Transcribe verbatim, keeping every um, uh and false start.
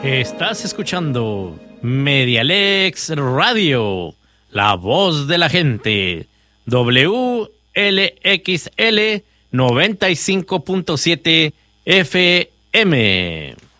Estás escuchando Medialex Radio, la voz de la gente, W L X L noventa y cinco punto siete F M.